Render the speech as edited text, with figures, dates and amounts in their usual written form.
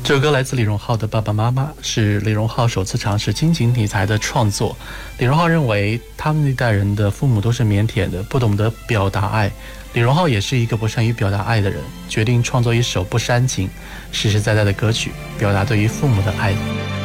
这首歌来自李荣浩的《爸爸妈妈》，是李荣浩首次尝试亲情题材的创作。李荣浩认为他们那代人的父母都是腼腆的，不懂得表达爱。李荣浩也是一个不善于表达爱的人，决定创作一首不煽情、实实在在的歌曲，表达对于父母的爱。